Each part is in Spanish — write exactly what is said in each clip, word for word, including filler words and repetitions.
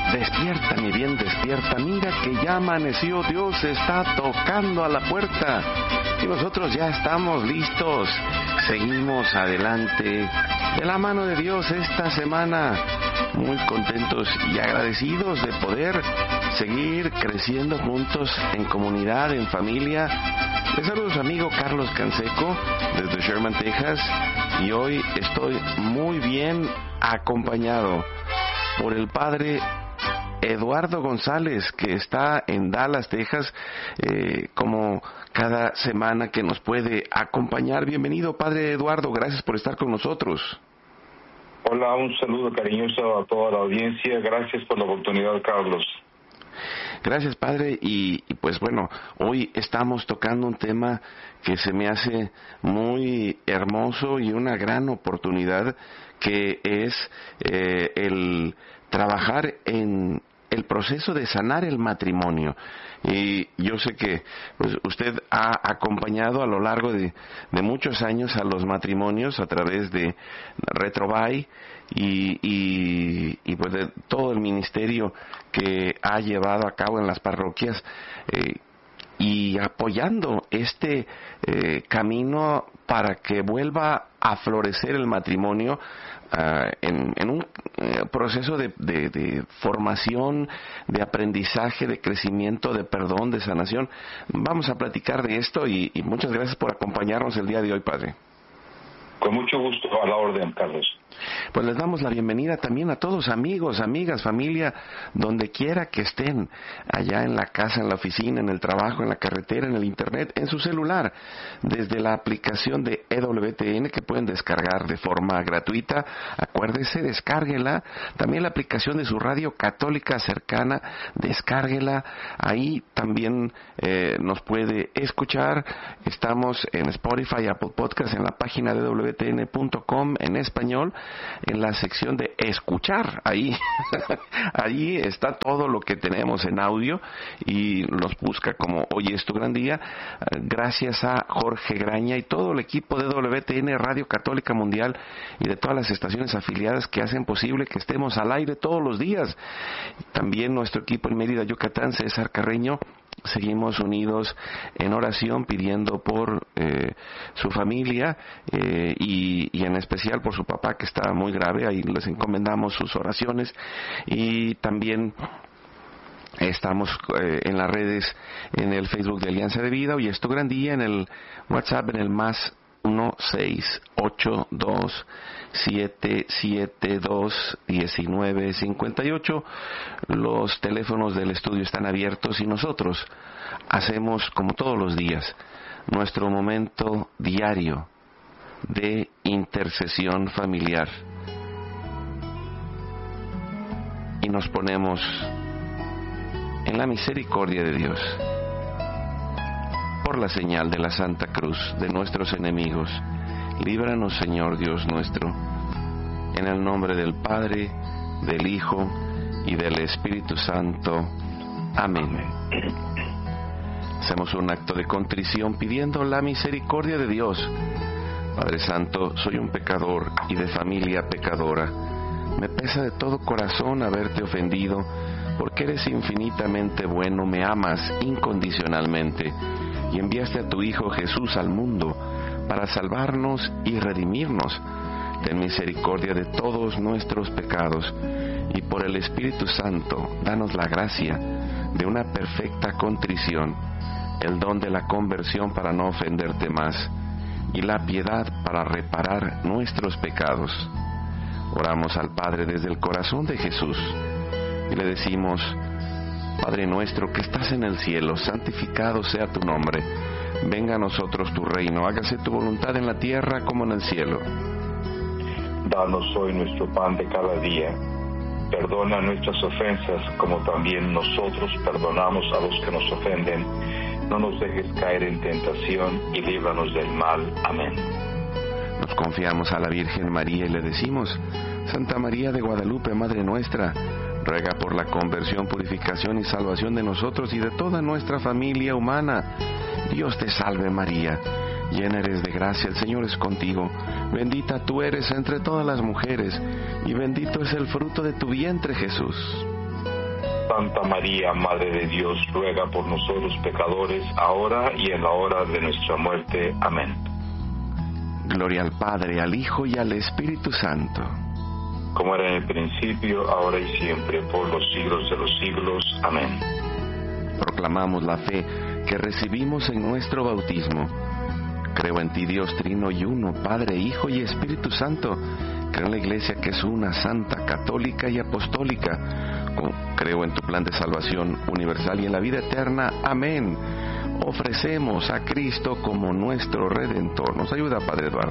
Despierta, mi bien, despierta. Mira que ya amaneció, Dios está tocando a la puerta. Y nosotros ya estamos listos. Seguimos adelante de la mano de Dios esta semana. Muy contentos y agradecidos de poder seguir creciendo juntos en comunidad, en familia. Les saludo a su amigo Carlos Canseco desde Sherman, Texas. Y hoy estoy muy bien acompañado por el padre Eduardo González, que está en Dallas, Texas, eh, como cada semana que nos puede acompañar. Bienvenido, padre Eduardo, gracias por estar con nosotros. Hola, un saludo cariñoso a toda la audiencia. Gracias por la oportunidad, Carlos. Gracias, padre, y, y pues bueno, hoy estamos tocando un tema que se me hace muy hermoso y una gran oportunidad, que es eh, el trabajar en el proceso de sanar el matrimonio. Y yo sé que pues, usted ha acompañado a lo largo de, de muchos años a los matrimonios a través de Retrobuy y, y, y pues de todo el ministerio que ha llevado a cabo en las parroquias, eh, y apoyando este eh, camino para que vuelva a florecer el matrimonio uh, en, en un eh, proceso de, de, de formación, de aprendizaje, de crecimiento, de perdón, de sanación. Vamos a platicar de esto y, y muchas gracias por acompañarnos el día de hoy, padre. Con mucho gusto, a la orden, Carlos. Pues les damos la bienvenida también a todos, amigos, amigas, familia, donde quiera que estén, allá en la casa, en la oficina, en el trabajo, en la carretera, en el internet, en su celular, desde la aplicación de E W T N que pueden descargar de forma gratuita. Acuérdese, descárguela. También la aplicación de su radio católica cercana, descárguela. Ahí también eh, nos puede escuchar. Estamos en Spotify, Apple Podcast, en la página de W T N punto com en español, en la sección de escuchar. Ahí ahí está todo lo que tenemos en audio y los busca como Hoy es tu gran día. Gracias a Jorge Graña y todo el equipo de W T N Radio Católica Mundial y de todas las estaciones afiliadas que hacen posible que estemos al aire todos los días. También nuestro equipo en Mérida, Yucatán, César Carreño. Seguimos unidos en oración pidiendo por eh, su familia eh, y, y en especial por su papá, que está muy grave. Ahí les encomendamos sus oraciones. Y también estamos eh, en las redes, en el Facebook de Alianza de Vida. Hoy es tu gran día, en el WhatsApp, en el más uno seis ocho dos siete siete dos uno nueve cinco ocho. Los teléfonos del estudio están abiertos y nosotros hacemos, como todos los días, nuestro momento diario de intercesión familiar y nos ponemos en la misericordia de Dios por la señal de la Santa Cruz de nuestros enemigos. Líbranos, Señor Dios nuestro, en el nombre del Padre, del Hijo y del Espíritu Santo. Amén. Hacemos un acto de contrición pidiendo la misericordia de Dios. Padre Santo, soy un pecador y de familia pecadora. Me pesa de todo corazón haberte ofendido, porque eres infinitamente bueno, me amas incondicionalmente y enviaste a tu Hijo Jesús al mundo para salvarnos y redimirnos. Ten misericordia de todos nuestros pecados y por el Espíritu Santo danos la gracia de una perfecta contrición, el don de la conversión para no ofenderte más y la piedad para reparar nuestros pecados. Oramos al Padre desde el corazón de Jesús y le decimos: Padre nuestro que estás en el cielo, santificado sea tu nombre. Venga a nosotros tu reino, hágase tu voluntad en la tierra como en el cielo. Danos hoy nuestro pan de cada día. Perdona nuestras ofensas como también nosotros perdonamos a los que nos ofenden. No nos dejes caer en tentación y líbranos del mal. Amén. Nos confiamos a la Virgen María y le decimos: Santa María de Guadalupe, Madre nuestra, ruega por la conversión, purificación y salvación de nosotros y de toda nuestra familia humana. Dios te salve María, llena eres de gracia, el Señor es contigo. Bendita tú eres entre todas las mujeres, y bendito es el fruto de tu vientre, Jesús. Santa María, Madre de Dios, ruega por nosotros pecadores, ahora y en la hora de nuestra muerte. Amén. Gloria al Padre, al Hijo y al Espíritu Santo. Como era en el principio, ahora y siempre, por los siglos de los siglos. Amén. Proclamamos la fe que recibimos en nuestro bautismo. Creo en ti, Dios Trino y Uno, Padre, Hijo y Espíritu Santo. Creo en la Iglesia que es una, santa, católica y apostólica. Creo en tu plan de salvación universal y en la vida eterna. Amén. Ofrecemos a Cristo como nuestro Redentor. Nos ayuda, Padre Eduardo.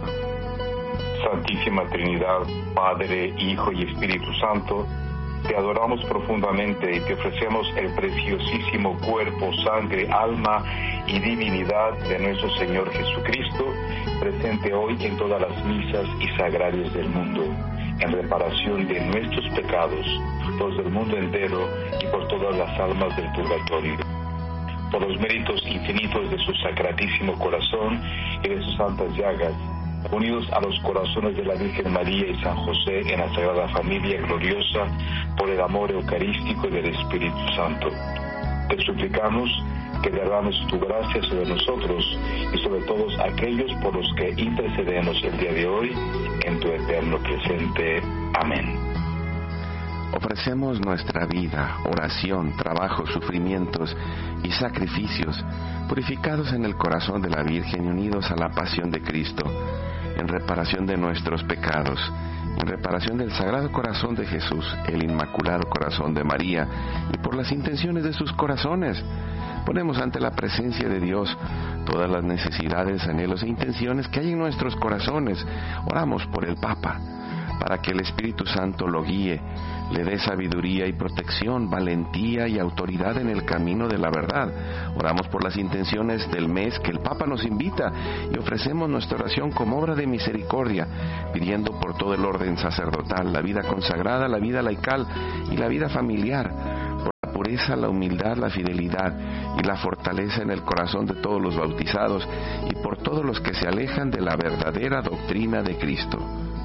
Santísima Trinidad, Padre, Hijo y Espíritu Santo, te adoramos profundamente y te ofrecemos el preciosísimo cuerpo, sangre, alma y divinidad de nuestro Señor Jesucristo, presente hoy en todas las misas y sagrarios del mundo, en reparación de nuestros pecados, los del mundo entero y por todas las almas del purgatorio. Por los méritos infinitos de su sacratísimo corazón y de sus santas llagas, unidos a los corazones de la Virgen María y San José en la Sagrada Familia gloriosa, por el amor eucarístico del Espíritu Santo, te suplicamos que derrames tu gracia sobre nosotros y sobre todos aquellos por los que intercedemos el día de hoy, en tu eterno presente. Amén. Ofrecemos nuestra vida, oración, trabajo, sufrimientos y sacrificios, purificados en el corazón de la Virgen y unidos a la pasión de Cristo, en reparación de nuestros pecados, en reparación del Sagrado Corazón de Jesús, el Inmaculado Corazón de María, y por las intenciones de sus corazones. Ponemos ante la presencia de Dios todas las necesidades, anhelos e intenciones que hay en nuestros corazones. Oramos por el Papa, para que el Espíritu Santo lo guíe, le dé sabiduría y protección, valentía y autoridad en el camino de la verdad. Oramos por las intenciones del mes que el Papa nos invita y ofrecemos nuestra oración como obra de misericordia, pidiendo por todo el orden sacerdotal, la vida consagrada, la vida laical y la vida familiar, por la pureza, la humildad, la fidelidad y la fortaleza en el corazón de todos los bautizados y por todos los que se alejan de la verdadera doctrina de Cristo.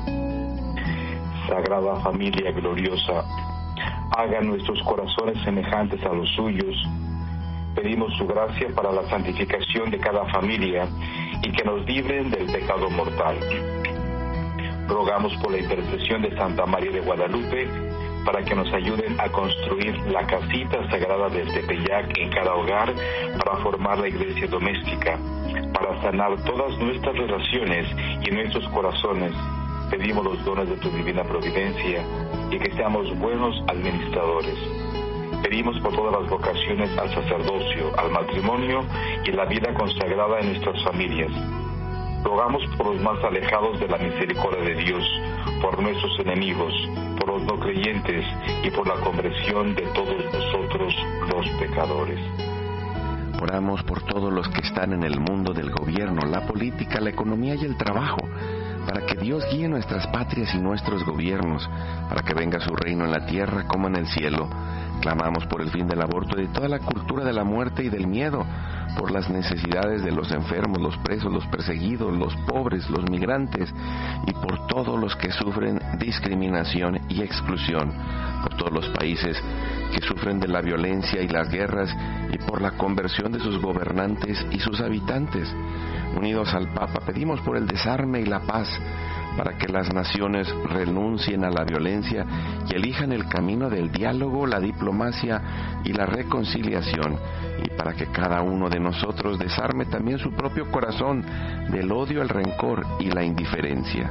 Sagrada Familia gloriosa, haga nuestros corazones semejantes a los suyos. Pedimos su gracia para la santificación de cada familia y que nos libren del pecado mortal. Rogamos por la intercesión de Santa María de Guadalupe para que nos ayuden a construir la casita sagrada del Tepeyac en cada hogar, para formar la iglesia doméstica, para sanar todas nuestras relaciones y nuestros corazones. Pedimos los dones de tu divina providencia y que seamos buenos administradores. Pedimos por todas las vocaciones al sacerdocio, al matrimonio y la vida consagrada en nuestras familias. Rogamos por los más alejados de la misericordia de Dios, por nuestros enemigos, por los no creyentes y por la conversión de todos nosotros los pecadores. Oramos por todos los que están en el mundo del gobierno, la política, la economía y el trabajo, para que Dios guíe nuestras patrias y nuestros gobiernos, para que venga su reino en la tierra como en el cielo. Clamamos por el fin del aborto y de toda la cultura de la muerte y del miedo, por las necesidades de los enfermos, los presos, los perseguidos, los pobres, los migrantes, y por todos los que sufren discriminación y exclusión, por todos los países que sufren de la violencia y las guerras, y por la conversión de sus gobernantes y sus habitantes. Unidos al Papa, pedimos por el desarme y la paz, para que las naciones renuncien a la violencia y elijan el camino del diálogo, la diplomacia y la reconciliación, y para que cada uno de nosotros desarme también su propio corazón del odio, el rencor y la indiferencia.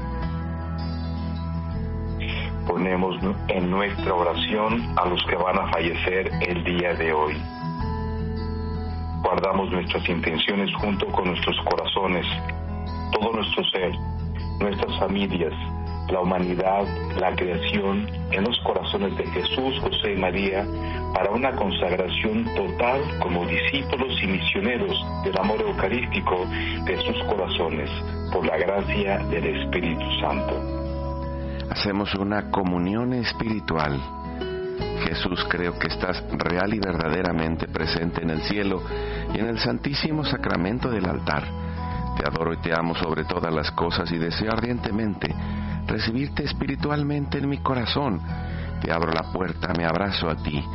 Ponemos en nuestra oración a los que van a fallecer el día de hoy. Guardamos nuestras intenciones junto con nuestros corazones, todo nuestro ser, nuestras familias, la humanidad, la creación, en los corazones de Jesús, José y María, para una consagración total como discípulos y misioneros del amor eucarístico de sus corazones, por la gracia del Espíritu Santo. Hacemos una comunión espiritual. Jesús, creo que estás real y verdaderamente presente en el cielo y en el santísimo sacramento del altar. Te adoro y te amo sobre todas las cosas y deseo ardientemente recibirte espiritualmente en mi corazón. Te abro la puerta, me abrazo a ti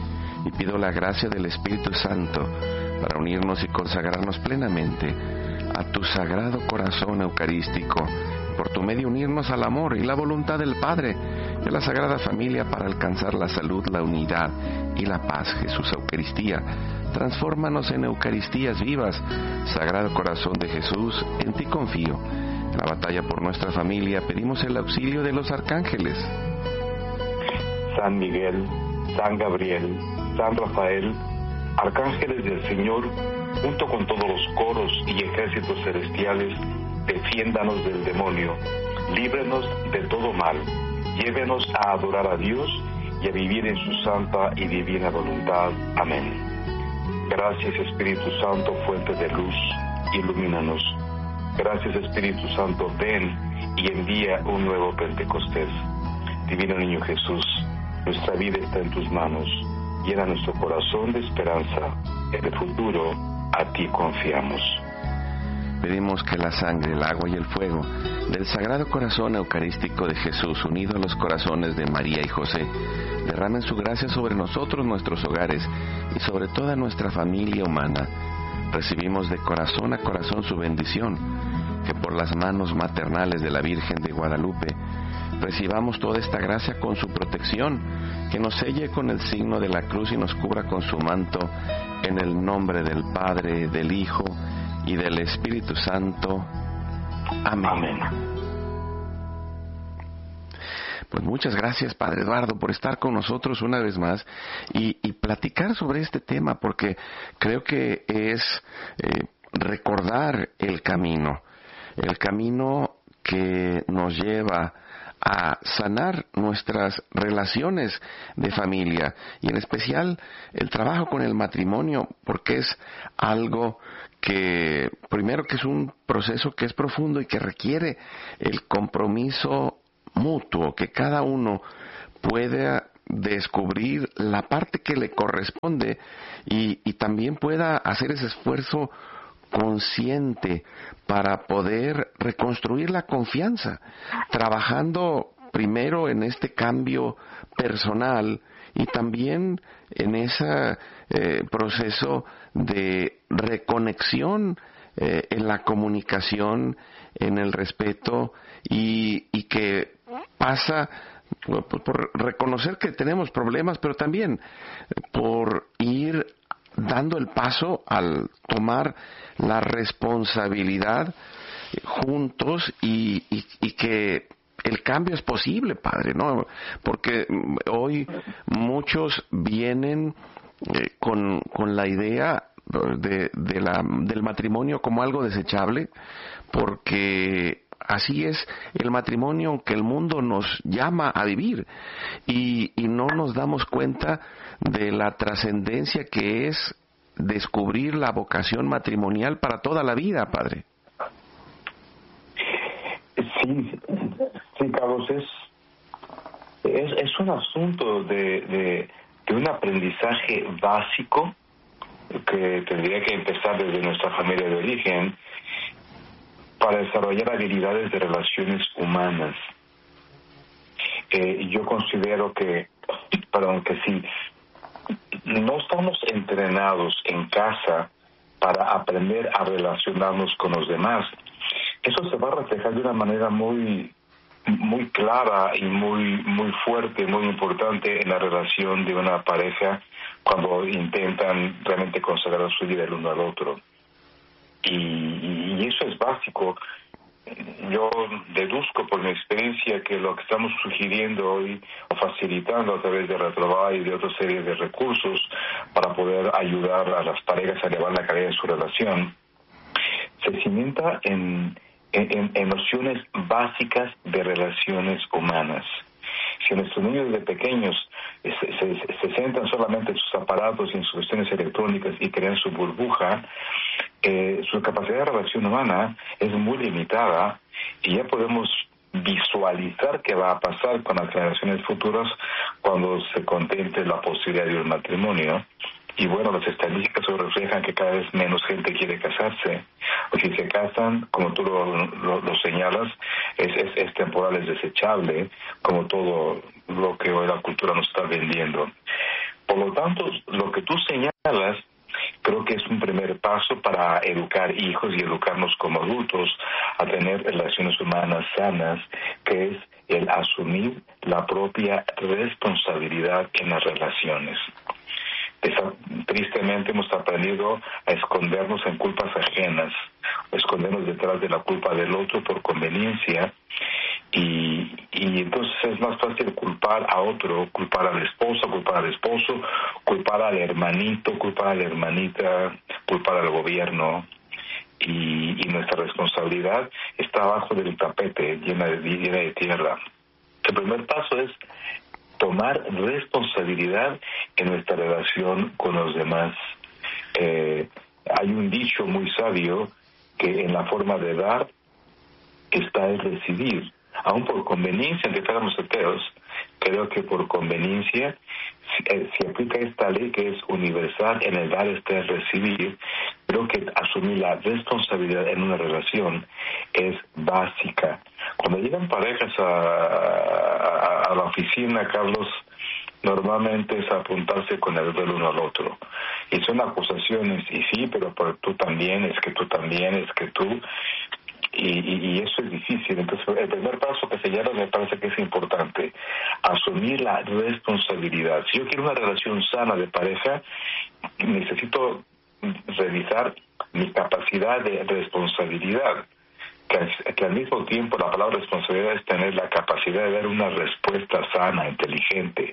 y pido la gracia del Espíritu Santo para unirnos y consagrarnos plenamente a tu sagrado corazón eucarístico, por tu medio unirnos al amor y la voluntad del Padre y a la Sagrada Familia para alcanzar la salud, la unidad y la paz. Jesús, Eucaristía, transfórmanos en Eucaristías vivas. Sagrado Corazón de Jesús, en ti confío. En la batalla por nuestra familia pedimos el auxilio de los arcángeles. San Miguel, San Gabriel, San Rafael, arcángeles del Señor, junto con todos los coros y ejércitos celestiales, defiéndanos del demonio, líbrenos de todo mal, llévenos a adorar a Dios y a vivir en su santa y divina voluntad. Amén. Gracias, Espíritu Santo, fuente de luz, ilumínanos. Gracias, Espíritu Santo, ven y envía un nuevo Pentecostés. Divino Niño Jesús, nuestra vida está en tus manos. Llena nuestro corazón de esperanza. En el futuro, a ti confiamos. Pedimos que la sangre, el agua y el fuego del Sagrado Corazón Eucarístico de Jesús, unido a los corazones de María y José, derramen su gracia sobre nosotros, nuestros hogares y sobre toda nuestra familia humana. Recibimos de corazón a corazón su bendición, que por las manos maternales de la Virgen de Guadalupe recibamos toda esta gracia con su protección, que nos selle con el signo de la cruz y nos cubra con su manto, en el nombre del Padre, del Hijo y del Espíritu Santo. Amén. Amén. Pues muchas gracias, Padre Eduardo, por estar con nosotros una vez más y, y platicar sobre este tema, porque creo que es eh, recordar el camino, el camino que nos lleva a sanar nuestras relaciones de familia y en especial el trabajo con el matrimonio, porque es algo que, primero, que es un proceso que es profundo y que requiere el compromiso mutuo, que cada uno pueda descubrir la parte que le corresponde y, y también pueda hacer ese esfuerzo consciente para poder reconstruir la confianza, trabajando primero en este cambio personal y también en ese eh, proceso de reconexión eh, en la comunicación, en el respeto y, y que pasa por, por reconocer que tenemos problemas, pero también por ir dando el paso al tomar la responsabilidad juntos y, y, y que el cambio es posible, Padre, ¿no? Porque hoy muchos vienen eh, con, con la idea de, de la, del matrimonio como algo desechable, porque así es el matrimonio que el mundo nos llama a vivir y, y no nos damos cuenta de la trascendencia que es descubrir la vocación matrimonial para toda la vida, Padre. Sí, sí, Carlos, es, es, es un asunto de, de, de un aprendizaje básico que tendría que empezar desde nuestra familia de origen para desarrollar habilidades de relaciones humanas. Eh, yo considero que, perdón, que si no estamos entrenados en casa para aprender a relacionarnos con los demás, eso se va a reflejar de una manera muy muy clara y muy muy fuerte, muy importante en la relación de una pareja cuando intentan realmente consagrar su vida el uno al otro. Y, y eso es básico. Yo deduzco por mi experiencia que lo que estamos sugiriendo hoy o facilitando a través de Retroval y de otra serie de recursos para poder ayudar a las parejas a elevar la calidad de su relación se cimienta en, en, en nociones básicas de relaciones humanas. Si nuestros niños desde pequeños se, se, se centran solamente en sus aparatos y en sus cuestiones electrónicas y crean su burbuja, eh, su capacidad de relación humana es muy limitada y ya podemos visualizar qué va a pasar con las generaciones futuras cuando se contemple la posibilidad de un matrimonio. Y bueno, las estadísticas reflejan que cada vez menos gente quiere casarse. O si se casan, como tú lo, lo, lo señalas, es, es, es temporal, es desechable, como todo lo que hoy la cultura nos está vendiendo. Por lo tanto, lo que tú señalas creo que es un primer paso para educar hijos y educarnos como adultos a tener relaciones humanas sanas, que es el asumir la propia responsabilidad en las relaciones. Tristemente hemos aprendido a escondernos en culpas ajenas, a escondernos detrás de la culpa del otro por conveniencia, y, y entonces es más fácil culpar a otro, culpar a la esposa, culpar al esposo, culpar al hermanito, culpar a la hermanita, culpar al gobierno, y, y nuestra responsabilidad está abajo del tapete, llena de, llena de tierra. El primer paso es tomar responsabilidad en nuestra relación con los demás. Eh, hay un dicho muy sabio que en la forma de dar está el recibir. Aún por conveniencia, aunque fuéramos ateos, creo que por conveniencia, si, eh, si aplica esta ley que es universal, en el dar está el recibir, creo que asumir la responsabilidad en una relación es básica. Cuando llegan parejas a, a, a la oficina, Carlos, normalmente es apuntarse con el dedo uno al otro. Y son acusaciones, y sí, pero, pero tú también, es que tú también, es que tú... Y, y, y eso es difícil. Entonces, el primer paso que señalas me parece que es importante, asumir la responsabilidad. Si yo quiero una relación sana de pareja, necesito revisar mi capacidad de responsabilidad, que, que al mismo tiempo la palabra responsabilidad es tener la capacidad de dar una respuesta sana, inteligente,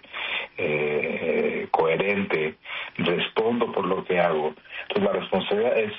eh, coherente, respondo por lo que hago. Entonces la responsabilidad es,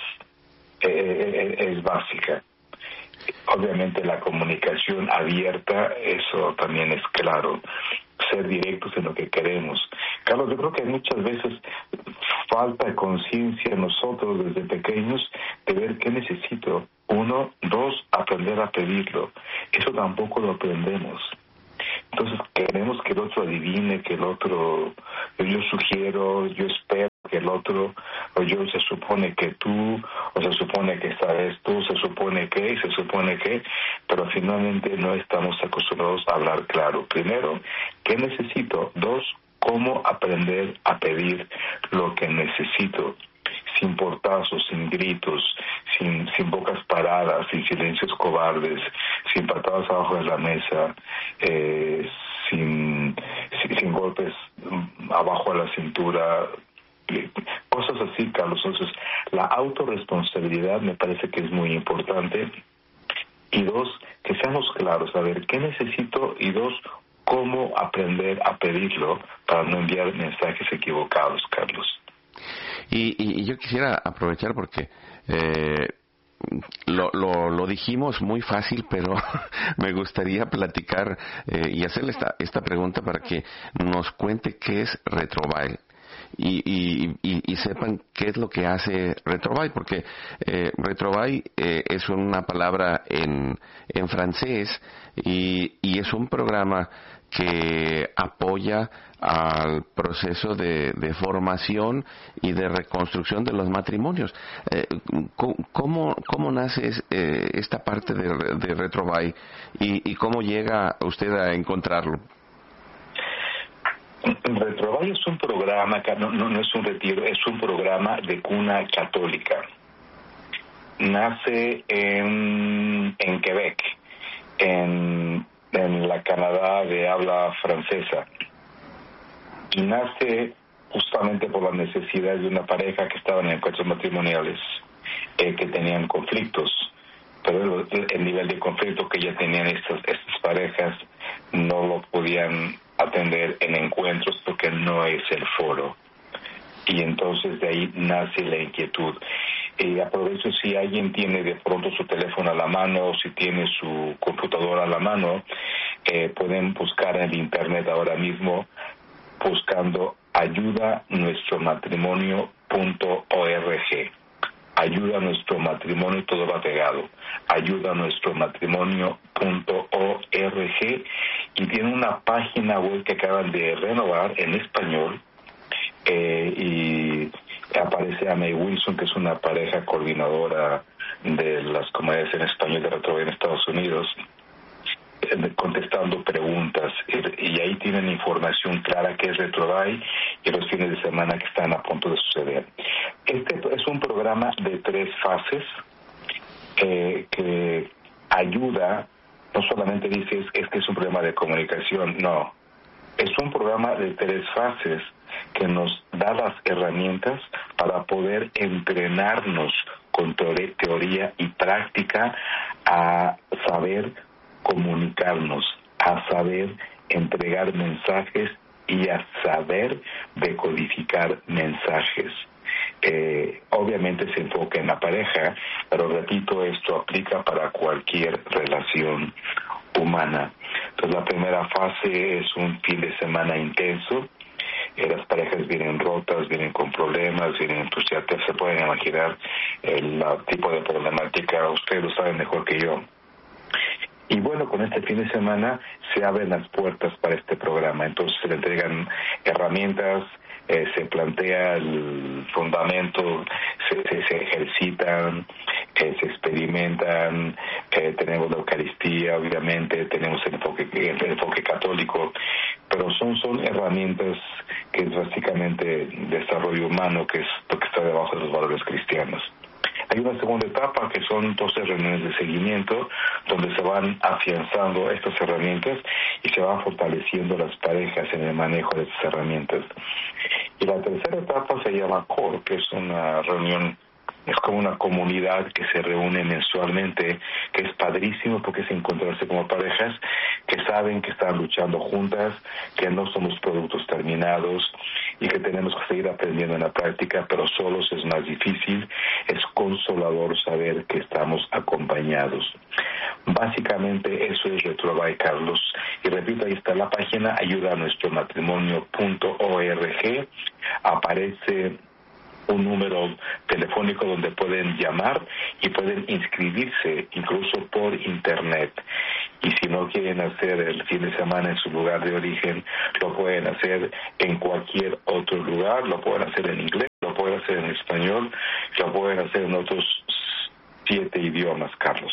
eh, es básica. Obviamente la comunicación abierta, eso también es claro, ser directos en lo que queremos. Carlos, yo creo que muchas veces falta conciencia en nosotros desde pequeños de ver qué necesito. Uno, dos, aprender a pedirlo. Eso tampoco lo aprendemos. Entonces queremos que el otro adivine, que el otro, yo sugiero, yo espero que el otro, o yo se supone que tú, o se supone que sabes tú, se supone que, se supone que, pero finalmente no estamos acostumbrados a hablar claro. Primero, ¿qué necesito? Dos, ¿cómo aprender a pedir lo que necesito? Sin portazos, sin gritos, sin, sin bocas paradas, sin silencios cobardes, sin patadas abajo de la mesa, eh, sin, sin, sin golpes abajo de la cintura, cosas así, Carlos. Entonces, la autorresponsabilidad me parece que es muy importante. Y dos, que seamos claros, a ver, ¿qué necesito? Y dos, ¿cómo aprender a pedirlo para no enviar mensajes equivocados, Carlos? Y, y, y yo quisiera aprovechar porque eh, lo, lo, lo dijimos muy fácil, pero me gustaría platicar eh, y hacerle esta, esta pregunta para que nos cuente qué es Retrobail. Y, y, y, y sepan qué es lo que hace Retrobail, porque eh, Retrobail eh, es una palabra en, en francés y, y es un programa que apoya al proceso de, de formación y de reconstrucción de los matrimonios. Eh, ¿cómo, ¿Cómo nace eh, esta parte de, de Retrobail y, y cómo llega usted a encontrarlo? Retrobail es un programa, no, no, no es un retiro, es un programa de cuna católica. Nace en, en Quebec, en, en la Canadá de habla francesa. Y nace justamente por la necesidad de una pareja que estaban en encuentros matrimoniales, eh, que tenían conflictos. Pero el, el nivel de conflicto que ya tenían estas, estas parejas no lo podían atender en encuentros porque no es el foro. Y entonces de ahí nace la inquietud. Y aprovecho, si alguien tiene de pronto su teléfono a la mano o si tiene su computadora a la mano, eh, pueden buscar en el internet ahora mismo buscando ayuda nuestro matrimonio punto org. Ayuda a nuestro matrimonio, todo va pegado. Ayuda a nuestro matrimonio punto org, y tiene una página web que acaban de renovar en español, eh, y aparece a May Wilson, que es una pareja coordinadora de las comunidades en español de Retrobail en Estados Unidos, contestando preguntas, y ahí tienen información clara que es Retrobail y los fines de semana que están a punto de suceder. Este es un programa de tres fases eh, que ayuda, no solamente dices es que es un problema de comunicación, no, es un programa de tres fases que nos da las herramientas para poder entrenarnos con teoría y práctica a saber comunicarnos, a saber entregar mensajes y a saber decodificar mensajes. Eh, obviamente se enfoca en la pareja, pero repito, esto aplica para cualquier relación humana. Entonces la primera fase es un fin de semana intenso. Eh, las parejas vienen rotas, vienen con problemas, vienen, pues ya te, se pueden imaginar el, el tipo de problemática, ustedes lo saben mejor que yo. Y bueno, con este fin de semana se abren las puertas para este programa, entonces se le entregan herramientas, eh, se plantea el fundamento, se, se, se ejercitan, eh, se experimentan, eh, tenemos la Eucaristía, obviamente, tenemos el enfoque, el enfoque católico, pero son, son herramientas que es básicamente desarrollo humano, que es lo que está debajo de los valores cristianos. Hay una segunda etapa que son doce reuniones de seguimiento donde se van afianzando estas herramientas y se van fortaleciendo las parejas en el manejo de estas herramientas. Y la tercera etapa se llama Core, que es una reunión, es como una comunidad que se reúne mensualmente, que es padrísimo porque es encontrarse como parejas que saben que están luchando juntas, que no somos productos terminados y que tenemos que seguir aprendiendo en la práctica, pero solos es más difícil. Es consolador saber que estamos acompañados. Básicamente eso es Retrobay, Carlos. Y repito, ahí está la página ayuda a nuestro matrimonio punto org. Aparece un número telefónico donde pueden llamar y pueden inscribirse incluso por internet. Y si no quieren hacer el fin de semana en su lugar de origen, lo pueden hacer en cualquier otro lugar, lo pueden hacer en inglés, lo pueden hacer en español, lo pueden hacer en otros siete idiomas, Carlos.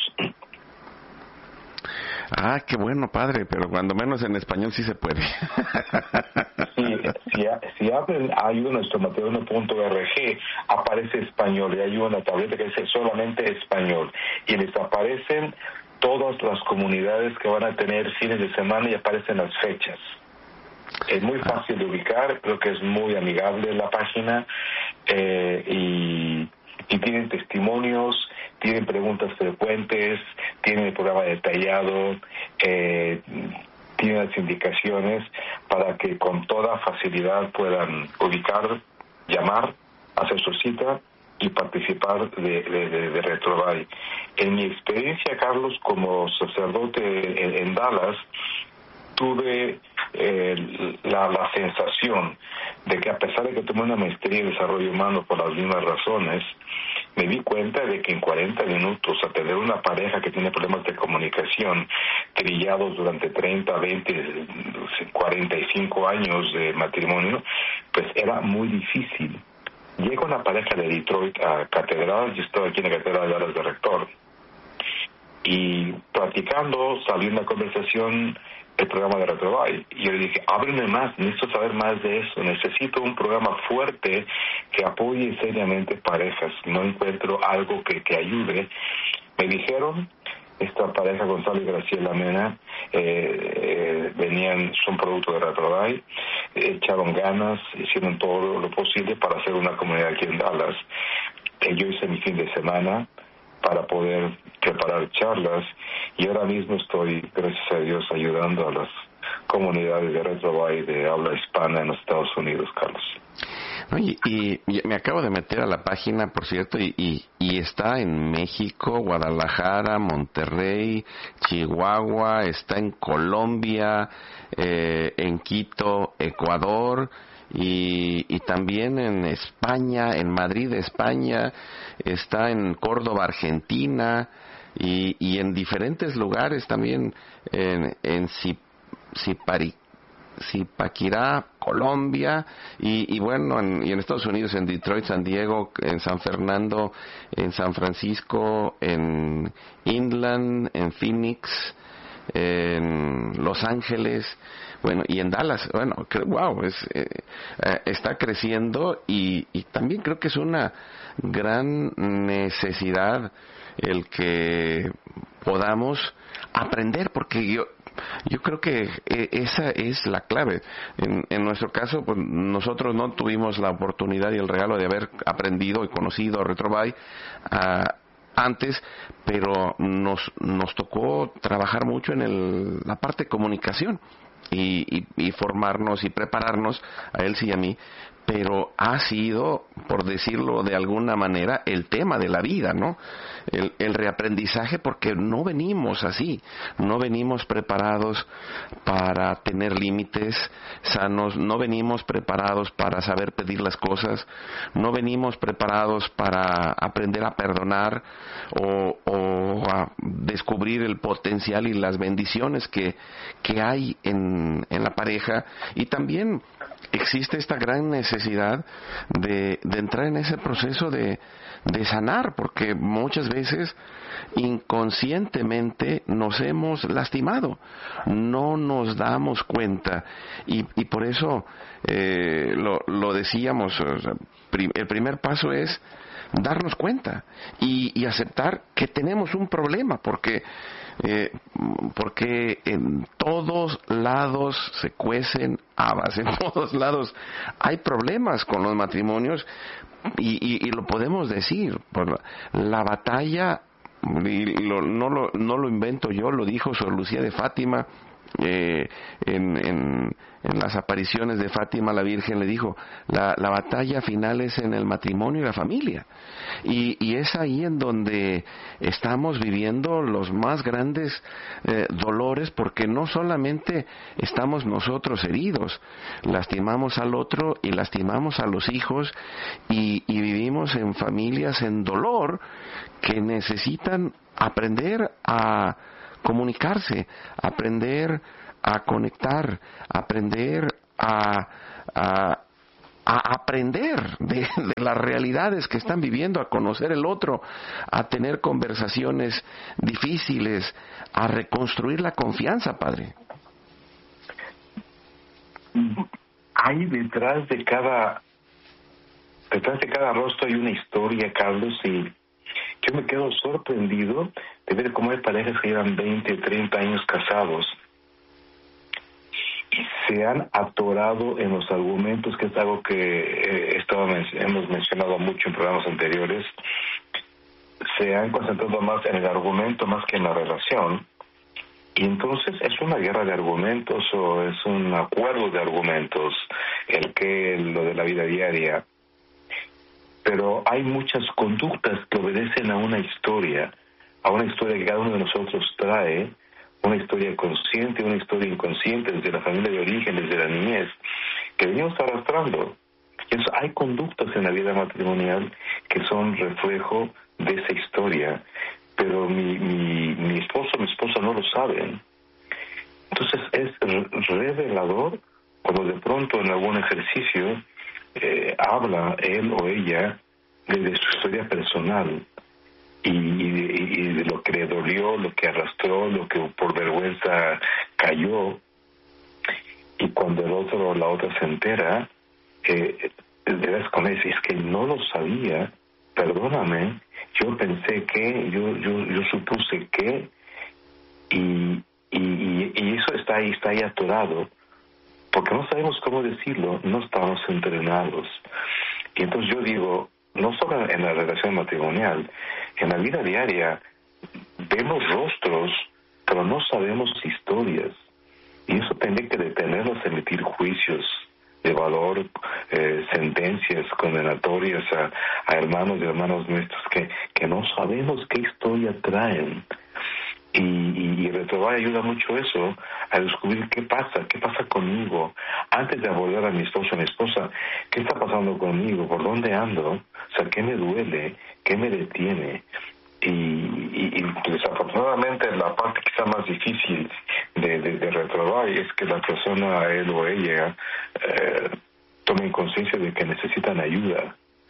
Ah, qué bueno, padre, pero cuando menos en español sí se puede. Sí, si, si abren ayuda a nuestro matrimonio punto org, aparece español y hay una tableta que dice solamente español y les aparecen todas las comunidades que van a tener fines de semana y aparecen las fechas. Es muy fácil de ubicar, creo que es muy amigable la página eh, y, y tienen testimonios, tienen preguntas frecuentes, tienen el programa detallado, eh, tienen las indicaciones para que con toda facilidad puedan ubicar, llamar, hacer su cita y participar de, de, de, de Retrobay. En mi experiencia, Carlos, como sacerdote en, en Dallas, tuve eh, la, la sensación de que a pesar de que tomé una maestría en desarrollo humano por las mismas razones, me di cuenta de que en cuarenta minutos atender una pareja que tiene problemas de comunicación trillados durante treinta, veinte, cuarenta y cinco años de matrimonio, pues era muy difícil. Llega una pareja de Detroit a Catedral, yo estaba aquí en la Catedral de Dallas de Rector, y platicando salió una conversación el programa de Retrobay, y yo le dije, ábreme más, necesito saber más de eso, necesito un programa fuerte que apoye seriamente parejas, no encuentro algo que, que ayude. Me dijeron, esta pareja Gonzalo y Graciela Mena eh, eh, venían, son producto de Retrobay, eh, echaron ganas, hicieron todo lo posible para hacer una comunidad aquí en Dallas. Eh, yo hice mi fin de semana para poder preparar charlas y ahora mismo estoy, gracias a Dios, ayudando a las comunidades de Retrobay de habla hispana en los Estados Unidos, Carlos. Oye, y, y me acabo de meter a la página, por cierto, y, y, y está en México, Guadalajara, Monterrey, Chihuahua, está en Colombia, eh, en Quito, Ecuador, y, y también en España, en Madrid, España, está en Córdoba, Argentina, y, y en diferentes lugares también, en, en Zipari. Zipaquirá, Colombia, y, y bueno, en, y en Estados Unidos, en Detroit, San Diego, en San Fernando, en San Francisco, en Inland, en Phoenix, en Los Ángeles, bueno, y en Dallas. Bueno, creo, wow, es, eh, eh, está creciendo y, y también creo que es una gran necesidad el que podamos aprender, porque yo Yo creo que esa es la clave. En, en nuestro caso, pues nosotros no tuvimos la oportunidad y el regalo de haber aprendido y conocido Retrobay uh, antes, pero nos nos tocó trabajar mucho en el, la parte de comunicación y, y, y formarnos y prepararnos, a él sí y a mí, pero ha sido, por decirlo de alguna manera, el tema de la vida, ¿no? El, el reaprendizaje, porque no venimos así, no venimos preparados para tener límites sanos, no venimos preparados para saber pedir las cosas, no venimos preparados para aprender a perdonar o, o a descubrir el potencial y las bendiciones que, que hay en, en la pareja. Y también existe esta gran necesidad de, de entrar en ese proceso de, de sanar, porque muchas veces inconscientemente nos hemos lastimado, no nos damos cuenta, y, y por eso eh, lo, lo decíamos, o sea, prim, el primer paso es darnos cuenta y, y aceptar que tenemos un problema, porque eh, porque en todos lados se cuecen habas, en todos lados hay problemas con los matrimonios y, y, y lo podemos decir, por la, la batalla, y lo, no, lo, no lo invento yo, lo dijo Sor Lucía de Fátima. Eh, en, en, en las apariciones de Fátima, la Virgen le dijo, la, la batalla final es en el matrimonio y la familia, y, y es ahí en donde estamos viviendo los más grandes eh, dolores, porque no solamente estamos nosotros heridos, lastimamos al otro y lastimamos a los hijos, y, y vivimos en familias en dolor que necesitan aprender a comunicarse, aprender a conectar, aprender a, a, a aprender de, de las realidades que están viviendo, a conocer el otro, a tener conversaciones difíciles, a reconstruir la confianza, padre. Hay detrás de cada detrás de cada rostro hay una historia, Carlos, y yo me quedo sorprendido de ver cómo hay parejas que llevan veinte, treinta años casados y se han atorado en los argumentos, que es algo que eh, estaba, hemos mencionado mucho en programas anteriores. Se han concentrado más en el argumento más que en la relación, y entonces es una guerra de argumentos o es un acuerdo de argumentos, el que lo de la vida diaria. Pero hay muchas conductas que obedecen a una historia, a una historia que cada uno de nosotros trae, una historia consciente, una historia inconsciente, desde la familia de origen, desde la niñez, que venimos arrastrando. Entonces, hay conductas en la vida matrimonial que son reflejo de esa historia, pero mi, mi, mi esposo, mi esposa no lo saben. Entonces es revelador cuando de pronto en algún ejercicio Eh, habla él o ella de, de su historia personal y, y, y de lo que le dolió, lo que arrastró, lo que por vergüenza cayó, y cuando el otro o la otra se entera, eh, debes con eso, es que no lo sabía, perdóname, yo pensé que, yo yo, yo supuse que, y, y, y eso está ahí, está ahí atorado, porque no sabemos cómo decirlo, no estamos entrenados. Y entonces yo digo, no solo en la relación matrimonial, en la vida diaria vemos rostros, pero no sabemos historias. Y eso tendría que detenernos a emitir juicios de valor, eh, sentencias condenatorias a, a hermanos y hermanas nuestros que, que no sabemos qué historia traen. Y, y, y Retrobay ayuda mucho eso, a descubrir qué pasa, qué pasa conmigo, antes de abordar a mi esposo o a mi esposa, qué está pasando conmigo, por dónde ando, o sea, qué me duele, qué me detiene. Y, y, y desafortunadamente la parte quizá más difícil de, de, de Retrobay es que la persona, él o ella, eh, tomen conciencia de que necesitan ayuda.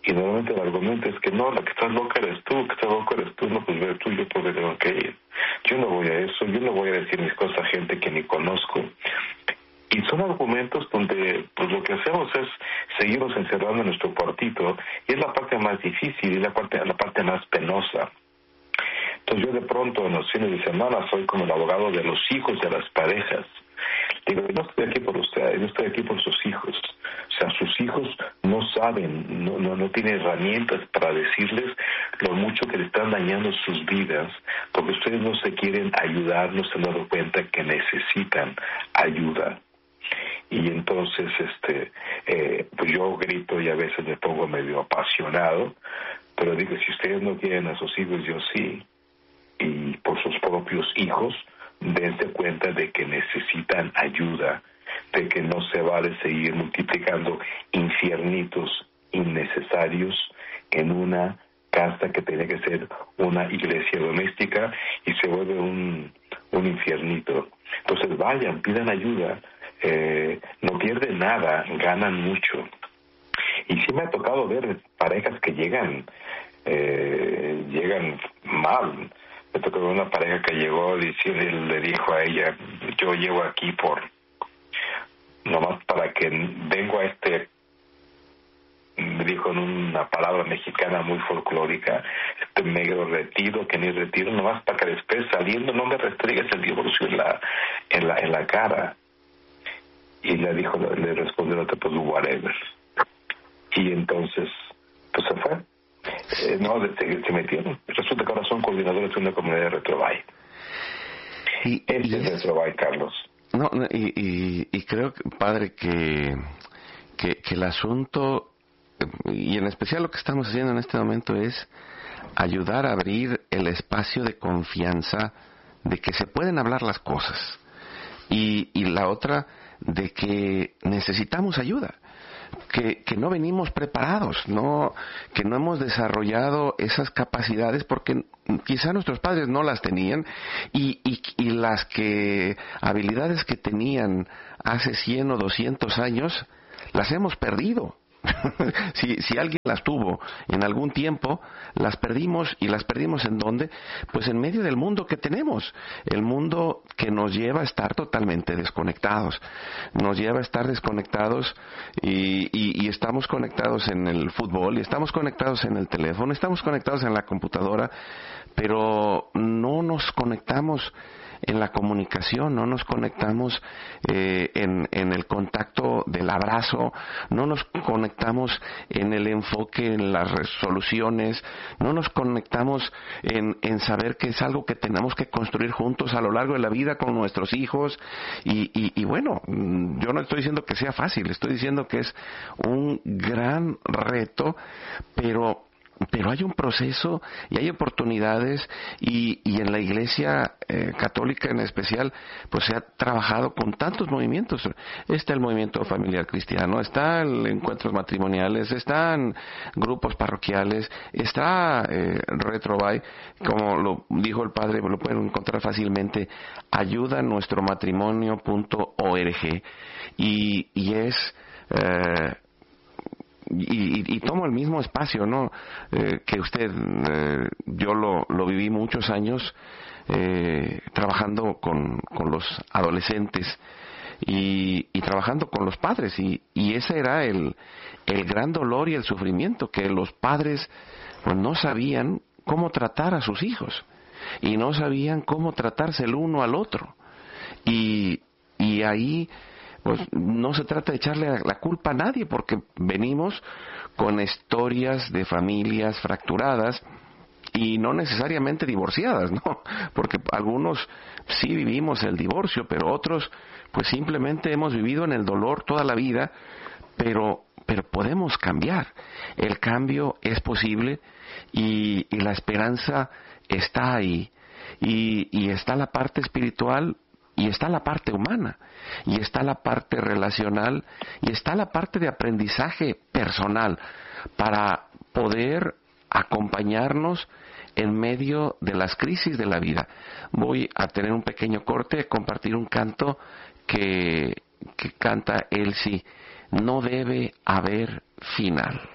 Y normalmente el argumento es que no, la que estás loca eres tú, que estás loca eres tú, no, pues ve tú, yo porque tengo que ir. Yo no voy a eso, yo no voy a decir mis cosas a gente que ni conozco. Y son argumentos donde pues lo que hacemos es seguirnos encerrando en nuestro cuartito, y es la parte más difícil y la parte, la parte más penosa. Entonces yo de pronto en los fines de semana soy como el abogado de los hijos de las parejas. Digo, yo no estoy aquí por ustedes, yo estoy aquí por sus hijos. O sea, sus hijos no saben, no, no, no tienen herramientas para decirles lo mucho que le están dañando sus vidas, porque ustedes no se quieren ayudar, no se han dado cuenta que necesitan ayuda. Y entonces, este, eh, pues yo grito y a veces me pongo medio apasionado, pero digo, si ustedes no quieren a sus hijos, yo sí. Y por sus propios hijos, dense cuenta de que necesitan ayuda, de que no se vale seguir multiplicando infiernitos innecesarios en una casa que tiene que ser una iglesia doméstica y se vuelve un, un infiernito. Entonces vayan, pidan ayuda, eh, no pierden nada, ganan mucho. Y sí me ha tocado ver parejas que llegan, eh, llegan mal. Me tocó ver una pareja que llegó diciendo, le dijo a ella, yo llego aquí por, nomás para que vengo a este, me dijo en una palabra mexicana muy folclórica, este medio retiro, que ni retiro, nomás para que después saliendo no me restregues el divorcio en la, en la, en la cara. Y le dijo, le respondió la otra, pues whatever. Y entonces, pues se fue. Eh, no, se, se metieron. Resulta que ahora son coordinadores de una comunidad de Retrobay. Y, Ese y es es, Retrobay, Carlos. No, no, y, y, y creo, padre, que, que, que el asunto, y en especial lo que estamos haciendo en este momento, es ayudar a abrir el espacio de confianza de que se pueden hablar las cosas. Y, y la otra, de que necesitamos ayuda. Que, que no venimos preparados, no, que no hemos desarrollado esas capacidades porque quizá nuestros padres no las tenían y, y, y las que habilidades que tenían hace cien o doscientos años las hemos perdido. si, si alguien las tuvo en algún tiempo, las perdimos. ¿Y las perdimos en dónde? Pues en medio del mundo que tenemos, el mundo que nos lleva a estar totalmente desconectados, nos lleva a estar desconectados y, y, y estamos conectados en el fútbol, y estamos conectados en el teléfono, estamos conectados en la computadora, pero no nos conectamos en la comunicación, no nos conectamos eh, en, en el contacto del abrazo, no nos conectamos en el enfoque en las resoluciones, no nos conectamos en, en saber que es algo que tenemos que construir juntos a lo largo de la vida con nuestros hijos y, y, y bueno, yo no estoy diciendo que sea fácil, estoy diciendo que es un gran reto, pero pero hay un proceso y hay oportunidades y, y en la Iglesia eh, católica en especial pues se ha trabajado con tantos movimientos. Está el movimiento familiar cristiano, están encuentros matrimoniales, están grupos parroquiales, está eh, Retrobay, como lo dijo el padre, lo pueden encontrar fácilmente, ayuda nuestro matrimonio punto org y, y es eh, Y, y, y tomo el mismo espacio, ¿no? Eh, que usted, eh, yo lo, lo viví muchos años eh, trabajando con, con los adolescentes y, y trabajando con los padres y, y ese era el, el gran dolor y el sufrimiento, que los padres pues, no sabían cómo tratar a sus hijos y no sabían cómo tratarse el uno al otro y, y ahí pues no se trata de echarle la culpa a nadie, porque venimos con historias de familias fracturadas y no necesariamente divorciadas, ¿no? Porque algunos sí vivimos el divorcio, pero otros pues simplemente hemos vivido en el dolor toda la vida, pero pero podemos cambiar. El cambio es posible y, y la esperanza está ahí y, y está la parte espiritual. Y está la parte humana, y está la parte relacional, y está la parte de aprendizaje personal para poder acompañarnos en medio de las crisis de la vida. Voy a tener un pequeño corte, compartir un canto que, que canta Elsie, no debe haber final.